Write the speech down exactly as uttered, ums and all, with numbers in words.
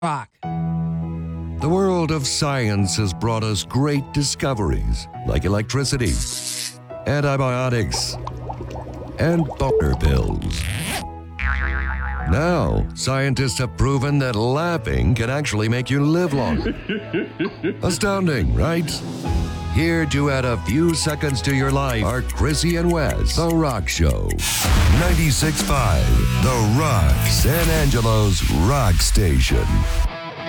Rock. The world of science has brought us great discoveries like electricity, antibiotics, and boner pills. Now, scientists have proven that laughing can actually make you live longer. Astounding, right? Here to add a few seconds to your life are Chrissy and Wes, The Rock Show. ninety-six point five, The Rock, San Angelo's rock station.